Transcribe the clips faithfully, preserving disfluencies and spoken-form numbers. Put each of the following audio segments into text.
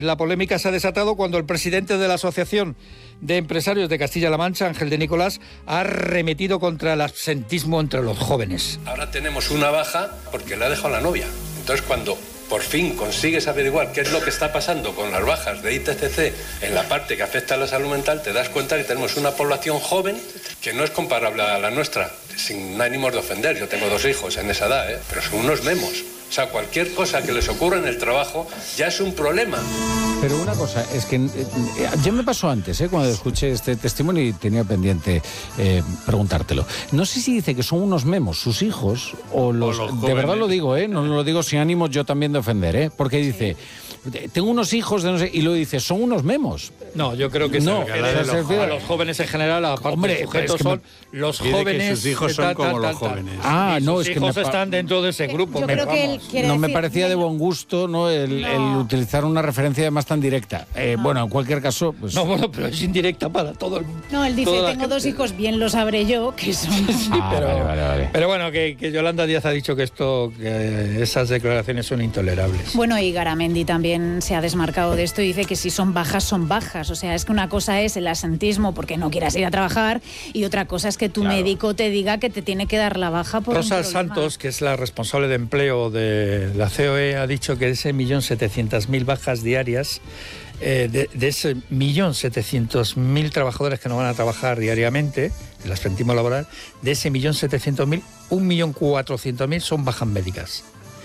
La polémica se ha desatado cuando el presidente de la Asociación de Empresarios de Castilla-La Mancha, Ángel de Nicolás, ha arremetido contra el absentismo entre los jóvenes. Ahora tenemos una baja porque le ha dejado la novia. Entonces, cuando por fin consigues averiguar qué es lo que está pasando con las bajas de I T C C en la parte que afecta a la salud mental, te das cuenta que tenemos una población joven que no es comparable a la nuestra, sin ánimos de ofender. Yo tengo dos hijos en esa edad, ¿eh? Pero son unos memos. O sea, cualquier cosa que les ocurra en el trabajo ya es un problema. Pero una cosa, es que eh, ya me pasó antes, eh, cuando escuché este testimonio y tenía pendiente eh, preguntártelo. No sé si dice que son unos memos sus hijos o los... O los de verdad lo digo, ¿eh? No, no lo digo sin ánimos yo también de ofender, ¿eh? Porque dice... Tengo unos hijos de no sé, y lo dice, son unos memos. No, yo creo que no, se refiere a los jóvenes en general, aparte Hombre, de sujetos, es que son me, los jóvenes. Que sus hijos son tal, como tal, los tal, jóvenes. Ah, y no, sus es que hijos me están dentro de ese grupo. Yo me, creo que él quiere no me decir, parecía de buen gusto, ¿no? El, no. el utilizar una referencia además tan directa. Eh, no. Bueno, en cualquier caso, pues. No, bueno, pero es indirecta para todo el mundo. No, él dice, tengo dos hijos, bien lo sabré yo, que son. Sí, ah, pero, vale, vale, vale. pero bueno, que, que Yolanda Díaz ha dicho que esto, que esas declaraciones son intolerables. Bueno, y Garamendi también se ha desmarcado de esto y dice que si son bajas, son bajas. O sea, es que una cosa es el asentismo porque no quieras ir a trabajar y otra cosa es que tu claro. médico te diga que te tiene que dar la baja por Rosa un problema. Santos, que es la responsable de empleo de la C O E, ha dicho que de ese millón setecientas mil bajas diarias, eh, de, de ese millón setecientos mil trabajadores que no van a trabajar diariamente, el absentismo laboral, de ese millón setecientos mil, un millón cuatrocientos mil son bajas médicas.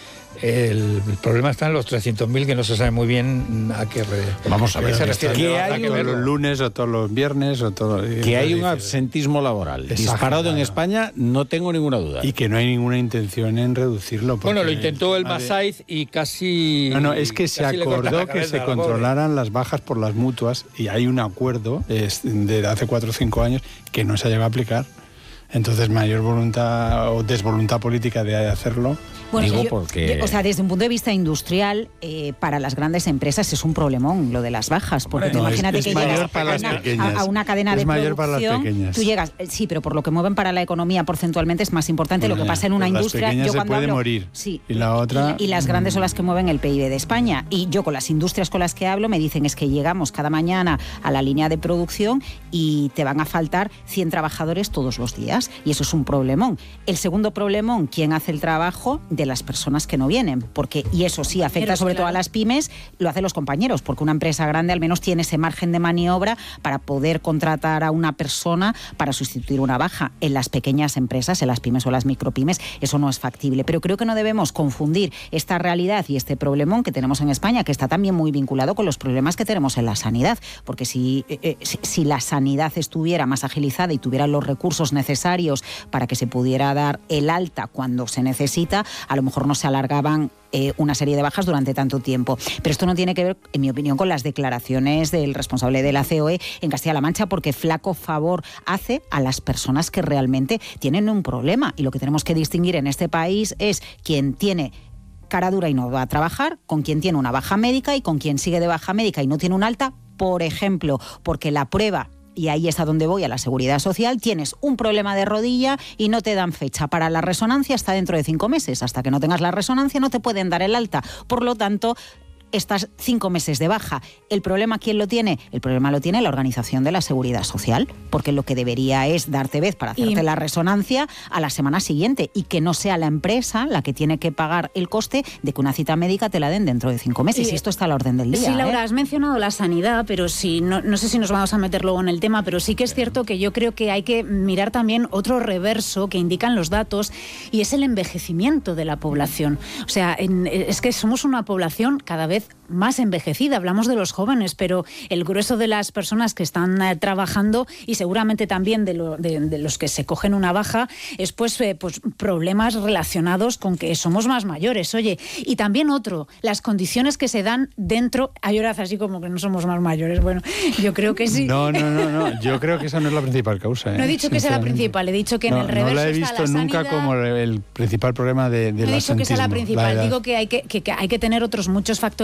El, el problema está en los trescientos mil que no se sabe muy bien a qué re, vamos a ver se refiere. Que hay todos los lunes o todos los viernes o todo que hay un absentismo laboral disparado en España, no tengo ninguna duda, y que no hay ninguna intención en reducirlo. Bueno, lo intentó el Masaiz y casi no no es que se acordó que se controlaran las bajas por las mutuas y hay un acuerdo de hace cuatro o cinco años que no se llegado a aplicar. Entonces, mayor voluntad o desvoluntad política de hacerlo. Bueno, Digo yo, porque... yo, o sea, desde un punto de vista industrial, eh, para las grandes empresas es un problemón lo de las bajas, porque no, imagínate es, es que llegas para las a, a, a una cadena es de mayor producción, para las pequeñas. Tú llegas, sí, pero por lo que mueven para la economía porcentualmente es más importante bueno, lo que pasa en una las industria. Yo cuando se puede hablo, morir. Sí, y la otra y, y las grandes son las que mueven el P I B de España. Y yo con las industrias con las que hablo me dicen es que llegamos cada mañana a la línea de producción y te van a faltar cien trabajadores todos los días, y eso es un problemón. El segundo problemón, ¿quién hace el trabajo de las personas que no vienen? Porque, y eso sí afecta Pero, sobre claro. todo a las pymes, lo hacen los compañeros, porque una empresa grande al menos tiene ese margen de maniobra para poder contratar a una persona para sustituir una baja. En las pequeñas empresas, en las pymes o las micropymes, eso no es factible. Pero creo que no debemos confundir esta realidad y este problemón que tenemos en España, que está también muy vinculado con los problemas que tenemos en la sanidad, porque si, eh, si, si la sanidad estuviera más agilizada y tuviera los recursos necesarios para que se pudiera dar el alta cuando se necesita, a lo mejor no se alargaban eh, una serie de bajas durante tanto tiempo. Pero esto no tiene que ver, en mi opinión, con las declaraciones del responsable de la C O E en Castilla-La Mancha, porque flaco favor hace a las personas que realmente tienen un problema. Y lo que tenemos que distinguir en este país es quien tiene cara dura y no va a trabajar, con quien tiene una baja médica y con quien sigue de baja médica y no tiene un alta, por ejemplo, porque la prueba, y ahí es a donde voy, a la seguridad social, tienes un problema de rodilla y no te dan fecha para la resonancia hasta dentro de cinco meses. Hasta que no tengas la resonancia no te pueden dar el alta. Por lo tanto, estás cinco meses de baja. ¿El problema quién lo tiene? El problema lo tiene la Organización de la Seguridad Social, porque lo que debería es darte vez para hacerte y... la resonancia a la semana siguiente y que no sea la empresa la que tiene que pagar el coste de que una cita médica te la den dentro de cinco meses. Y, y esto está a la orden del día. Sí, Laura, ¿eh? has mencionado la sanidad, pero sí, no, no sé si nos vamos a meter luego en el tema, pero sí que es cierto que yo creo que hay que mirar también otro reverso que indican los datos, y es el envejecimiento de la población. O sea, en, es que somos una población cada vez más envejecida. Hablamos de los jóvenes, pero el grueso de las personas que están eh, trabajando, y seguramente también de, lo, de, de los que se cogen una baja, es pues, eh, pues problemas relacionados con que somos más mayores. Oye, y también otro, las condiciones que se dan dentro. Hay horas así como que no somos más mayores. Bueno, yo creo que sí. No, no, no, no. Yo creo que esa no es la principal causa. ¿eh? No he dicho que sea la principal, he dicho que no, en el reverso no la he está visto la nunca sanidad. como el principal problema de, de no la he dicho que sea la principal, la digo que hay que, que, que hay que tener otros muchos factores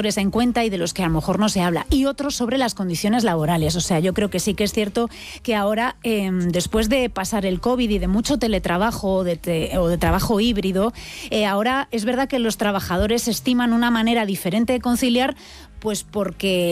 factores en cuenta y de los que a lo mejor no se habla. Y otros sobre las condiciones laborales. O sea, yo creo que sí que es cierto que ahora, eh, después de pasar el COVID y de mucho teletrabajo o de, te, o de trabajo híbrido, eh, ahora es verdad que los trabajadores estiman una manera diferente de conciliar, pues porque